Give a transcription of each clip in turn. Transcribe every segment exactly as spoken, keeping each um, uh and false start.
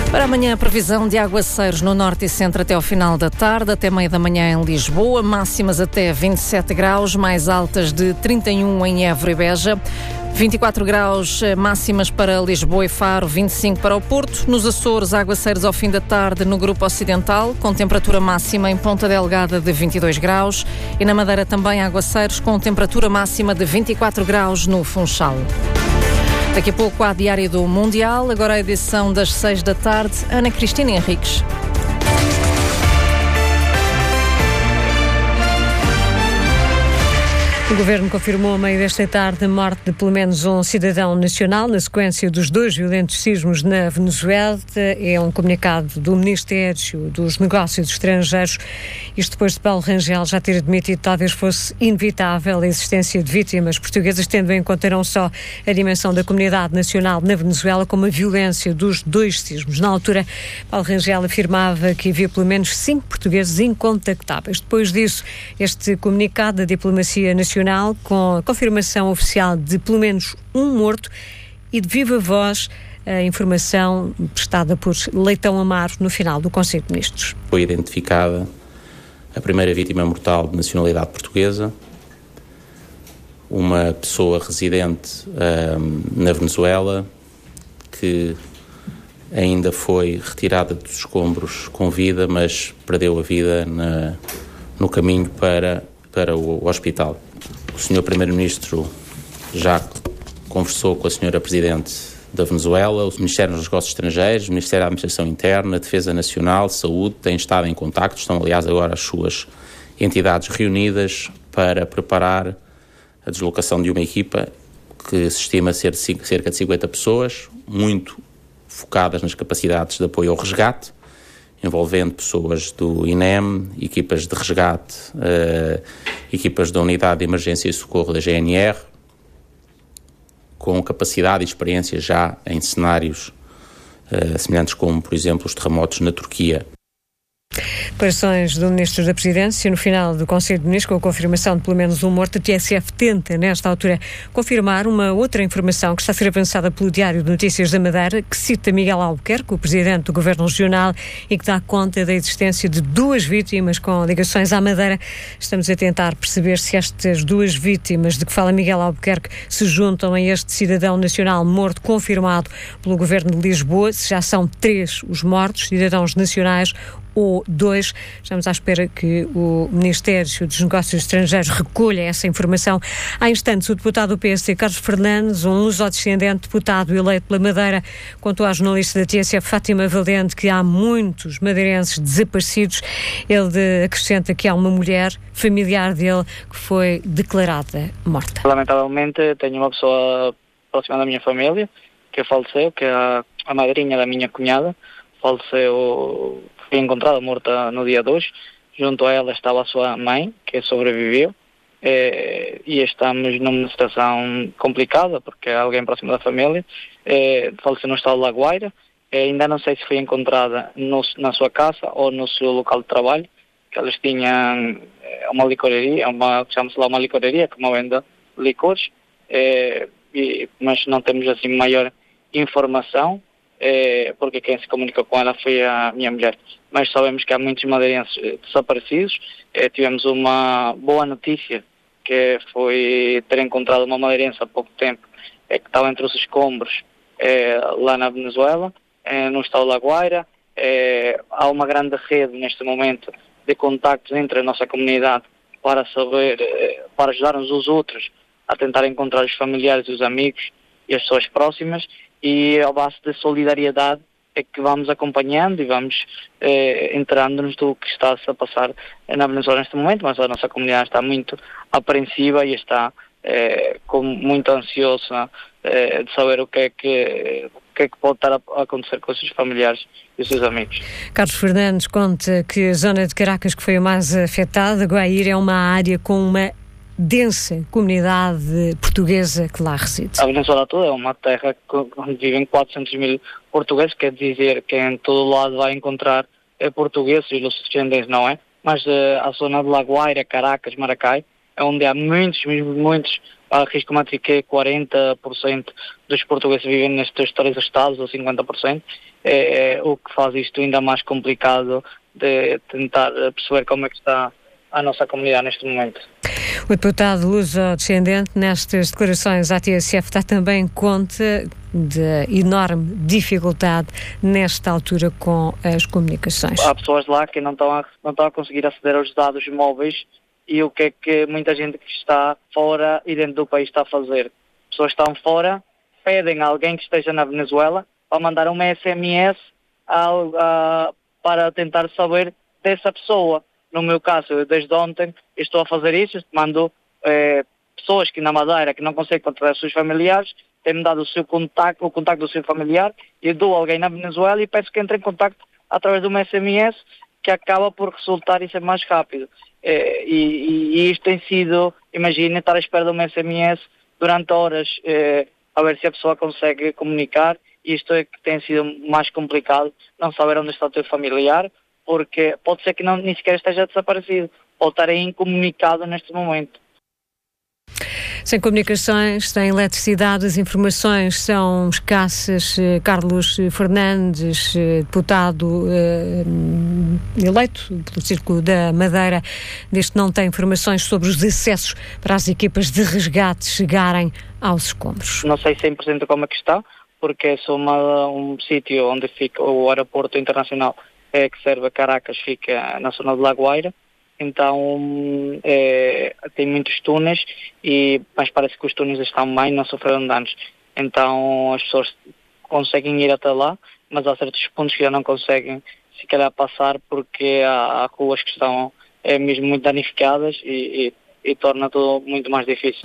Para amanhã, a previsão de aguaceiros no norte e centro até ao final da tarde, até meia da manhã em Lisboa, máximas até vinte e sete graus, mais altas de trinta e um em Évora e Beja, vinte e quatro graus máximas para Lisboa e Faro, vinte e cinco para o Porto. Nos Açores, aguaceiros ao fim da tarde no Grupo Ocidental, com temperatura máxima em Ponta Delgada de vinte e dois graus, e na Madeira também aguaceiros com temperatura máxima de vinte e quatro graus no Funchal. Daqui a pouco há Diário do Mundial, agora a edição das seis da tarde. Ana Cristina Henriques. O Governo confirmou a meio desta tarde a morte de pelo menos um cidadão nacional na sequência dos dois violentos sismos na Venezuela. É um comunicado do Ministério dos Negócios Estrangeiros. Isto depois de Paulo Rangel já ter admitido que talvez fosse inevitável a existência de vítimas portuguesas, tendo em conta não só a dimensão da comunidade nacional na Venezuela, como a violência dos dois sismos. Na altura, Paulo Rangel afirmava que havia pelo menos cinco portugueses incontactáveis. Depois disso, este comunicado da diplomacia nacional com a confirmação oficial de pelo menos um morto e de viva voz a informação prestada por Leitão Amaro no final do Conselho de Ministros. Foi identificada a primeira vítima mortal de nacionalidade portuguesa, uma pessoa residente um, na Venezuela que ainda foi retirada dos escombros com vida, mas perdeu a vida na, no caminho para, para o hospital. O senhor Primeiro-Ministro já conversou com a senhora Presidente da Venezuela, o Ministério dos Negócios Estrangeiros, o Ministério da Administração Interna, a Defesa Nacional, Saúde, têm estado em contacto, estão aliás agora as suas entidades reunidas para preparar a deslocação de uma equipa que se estima ser de cerca de cinquenta pessoas, muito focadas nas capacidades de apoio ao resgate, envolvendo pessoas do I N E M, equipas de resgate, uh, equipas da Unidade de Emergência e Socorro da G N R, com capacidade e experiência já em cenários uh, semelhantes como, por exemplo, os terremotos na Turquia. Declarações do Ministro da Presidência no final do Conselho de Ministros, com a confirmação de pelo menos um morto. A T S F tenta, nesta altura, confirmar uma outra informação que está a ser avançada pelo Diário de Notícias da Madeira, que cita Miguel Albuquerque, o Presidente do Governo Regional, e que dá conta da existência de duas vítimas com ligações à Madeira. Estamos a tentar perceber se estas duas vítimas de que fala Miguel Albuquerque se juntam a este cidadão nacional morto confirmado pelo Governo de Lisboa, se já são três os mortos, cidadãos nacionais, ou dois. Estamos à espera que o Ministério dos Negócios Estrangeiros recolha essa informação. Há instantes, o deputado do P S D, Carlos Fernandes, um lusodescendente deputado eleito pela Madeira, contou à jornalista da T S F, Fátima Valente, que há muitos madeirenses desaparecidos. Ele de, acrescenta que há uma mulher familiar dele que foi declarada morta. Lamentavelmente, tenho uma pessoa próxima da minha família que faleceu, que é a, a madrinha da minha cunhada, faleceu. Foi encontrada morta no dia dois. Junto a ela estava a sua mãe, que sobreviveu, eh, e estamos numa situação complicada, porque é alguém próximo da família, eh, faleceu no estado de Lagoaira. Eh, ainda não sei se foi encontrada no, na sua casa ou no seu local de trabalho, que eles tinham uma licoraria, uma, chama-se lá uma licoraria, que uma venda licores, eh, e, mas não temos assim maior informação, É, porque quem se comunicou com ela foi a minha mulher. Mas sabemos que há muitos madeirenses desaparecidos. É, tivemos uma boa notícia, que foi ter encontrado uma madeirense há pouco tempo, é, que estava entre os escombros é, lá na Venezuela, é, no estado de Lagoaira. É, há uma grande rede neste momento de contactos entre a nossa comunidade para saber, é, para ajudar uns os outros a tentar encontrar os familiares e os amigos e as pessoas próximas. E à base de solidariedade é que vamos acompanhando e vamos eh, enterando-nos do que está-se a passar na Venezuela neste momento, mas a nossa comunidade está muito apreensiva e está eh, com, muito ansiosa eh, de saber o que é que, o que é que pode estar a acontecer com os seus familiares e os seus amigos. Carlos Fernandes conta que a zona de Caracas que foi a mais afetada, Guaíra, é uma área com uma densa comunidade portuguesa que lá reside. A Venezuela toda é uma terra onde vivem quatrocentos mil portugueses, quer dizer que em todo lado vai encontrar eh, portugueses e lusodescendentes, não é? Mas eh, a zona de Lagoaira, Caracas, Maracay, é onde há muitos, muitos arrisco mais que quarenta por cento dos portugueses vivem nestes três estados, ou cinquenta por cento, é, o que faz isto ainda mais complicado de tentar perceber como é que está a nossa comunidade neste momento. O deputado luso-descendente, nestas declarações à T S F, dá também conta de enorme dificuldade nesta altura com as comunicações. Há pessoas lá que não estão a, não estão a conseguir aceder aos dados móveis, e o que é que muita gente que está fora e dentro do país está a fazer? Pessoas que estão fora pedem a alguém que esteja na Venezuela para mandar uma S M S a, a, para tentar saber dessa pessoa. No meu caso, eu desde ontem estou a fazer isso, mando eh, pessoas que na Madeira que não conseguem contactar os seus familiares, têm-me dado o seu contacto, o contacto do seu familiar, e eu dou alguém na Venezuela e peço que entre em contacto através de uma S M S, que acaba por resultar e ser mais rápido. Eh, e, e isto tem sido, imagina, estar à espera de uma S M S durante horas, eh, a ver se a pessoa consegue comunicar, e isto é que tem sido mais complicado, não saber onde está o teu familiar, porque pode ser que não, nem sequer esteja desaparecido, ou estar incomunicado neste momento. Sem comunicações, sem eletricidade, as informações são escassas. Carlos Fernandes, deputado eh, eleito pelo Círculo da Madeira, diz que não tem informações sobre os acessos para as equipas de resgate chegarem aos escombros. Não sei cem por cento como é que está, porque é só uma, um sítio onde fica o aeroporto internacional, é, que serve a Caracas, fica na zona de Lagoeira, então é, tem muitos túneis, e, mas parece que os túneis estão bem, não sofreram danos, então as pessoas conseguem ir até lá, mas há certos pontos que já não conseguem se calhar passar, porque há, há ruas que estão é, mesmo muito danificadas, e, e, e torna tudo muito mais difícil.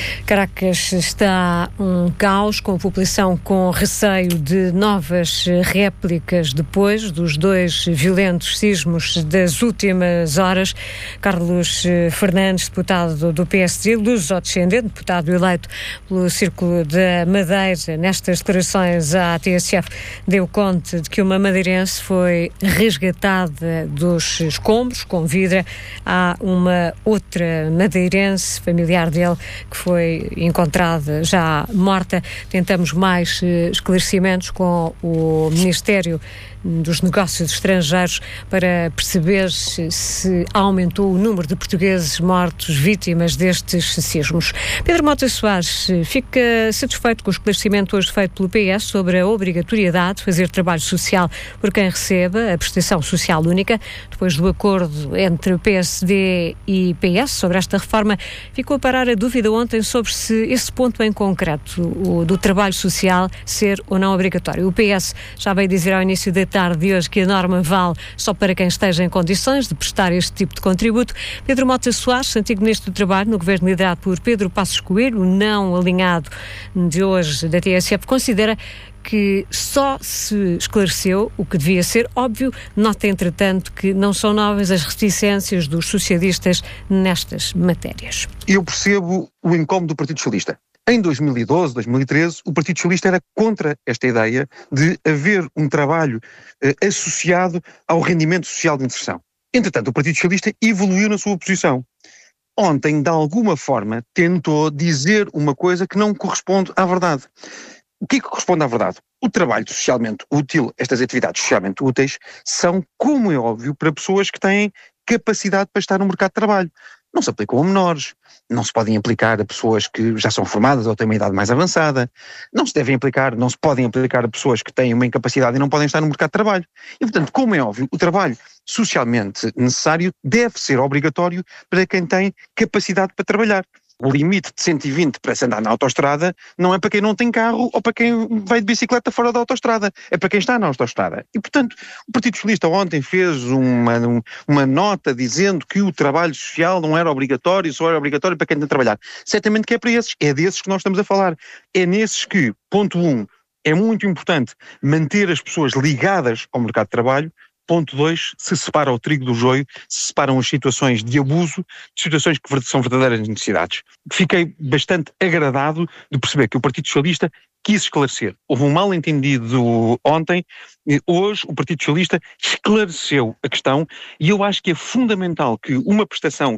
Caracas está um caos, com a população com receio de novas réplicas depois dos dois violentos sismos das últimas horas. Carlos Fernandes, deputado do P S D, luso-descendente, deputado eleito pelo Círculo da Madeira, nestas declarações à T S F, deu conta de que uma madeirense foi resgatada dos escombros com vida. Há uma outra madeirense, familiar dele, que foi encontrada já morta. Tentamos mais uh, esclarecimentos com o Ministério dos Negócios Estrangeiros para perceber se, se aumentou o número de portugueses mortos vítimas destes sismos. Pedro Mota Soares fica satisfeito com o esclarecimento hoje feito pelo P S sobre a obrigatoriedade de fazer trabalho social por quem recebe a prestação social única. Depois do acordo entre o P S D e P S sobre esta reforma, ficou a parar a dúvida ontem sobre se esse ponto em concreto, o do trabalho social, ser ou não obrigatório. O P S já veio dizer ao início da tarde de hoje que a norma vale só para quem esteja em condições de prestar este tipo de contributo. Pedro Mota Soares, antigo Ministro do Trabalho no governo liderado por Pedro Passos Coelho, não alinhado de hoje da T S F, considera que só se esclareceu o que devia ser óbvio. Nota, entretanto, que não são novas as reticências dos socialistas nestas matérias. Eu percebo o incómodo do Partido Socialista. Em dois mil e doze, dois mil e treze, o Partido Socialista era contra esta ideia de haver um trabalho eh, associado ao rendimento social de inserção. Entretanto, o Partido Socialista evoluiu na sua posição. Ontem, de alguma forma, tentou dizer uma coisa que não corresponde à verdade. O que é que corresponde à verdade? O trabalho socialmente útil, estas atividades socialmente úteis, são, como é óbvio, para pessoas que têm capacidade para estar no mercado de trabalho. Não se aplicam a menores, não se podem aplicar a pessoas que já são formadas ou têm uma idade mais avançada, não se devem aplicar, não se podem aplicar a pessoas que têm uma incapacidade e não podem estar no mercado de trabalho. E, portanto, como é óbvio, o trabalho socialmente necessário deve ser obrigatório para quem tem capacidade para trabalhar. O limite de cento e vinte para se andar na autoestrada não é para quem não tem carro ou para quem vai de bicicleta fora da autoestrada, é para quem está na autoestrada. E, portanto, o Partido Socialista ontem fez uma, uma nota dizendo que o trabalho social não era obrigatório, só era obrigatório para quem tem de trabalhar. Certamente que é para esses, é desses que nós estamos a falar. É nesses que, ponto um, é muito importante manter as pessoas ligadas ao mercado de trabalho. Ponto dois, se separa o trigo do joio, se separam as situações de abuso de situações que são verdadeiras necessidades. Fiquei bastante agradado de perceber que o Partido Socialista quis esclarecer. Houve um mal-entendido ontem, hoje o Partido Socialista esclareceu a questão, e eu acho que é fundamental que uma prestação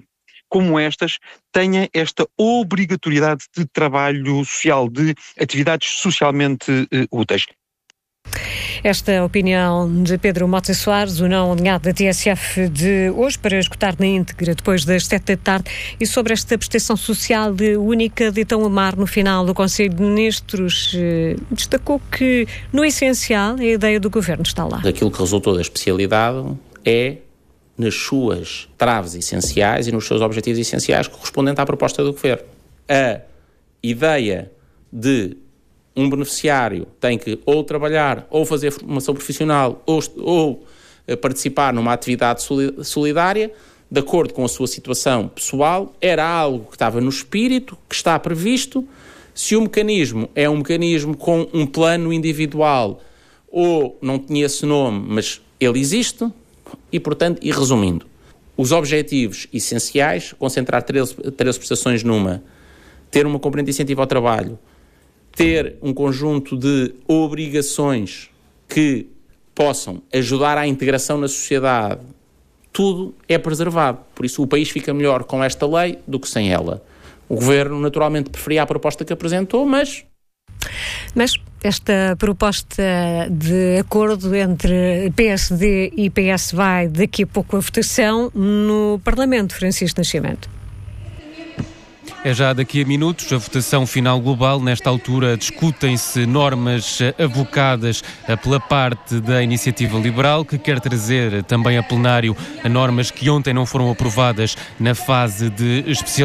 como estas tenha esta obrigatoriedade de trabalho social, de atividades socialmente uh, úteis. Esta opinião de Pedro Mota Soares, o não alinhado da T S F de hoje, para escutar na íntegra depois das sete da tarde, e sobre esta prestação social de única de Itamar no final do Conselho de Ministros, eh, destacou que, no essencial, a ideia do Governo está lá. Aquilo que resultou da especialidade é nas suas traves essenciais e nos seus objetivos essenciais correspondente à proposta do Governo. A ideia de um beneficiário tem que ou trabalhar, ou fazer formação profissional, ou, ou participar numa atividade solidária, de acordo com a sua situação pessoal, era algo que estava no espírito, que está previsto. Se o mecanismo é um mecanismo com um plano individual, ou não tinha esse nome, mas ele existe, e portanto, e resumindo, os objetivos essenciais, concentrar treze, treze prestações numa, ter uma componente de incentivo ao trabalho, ter um conjunto de obrigações que possam ajudar à integração na sociedade, tudo é preservado. Por isso o país fica melhor com esta lei do que sem ela. O Governo naturalmente preferia a proposta que apresentou, mas... Mas esta proposta de acordo entre P S D e P S vai daqui a pouco a votação no Parlamento, Francisco Nascimento. É já daqui a minutos a votação final global. Nesta altura discutem-se normas avocadas pela parte da Iniciativa Liberal, que quer trazer também a plenário normas que ontem não foram aprovadas na fase de especialidade.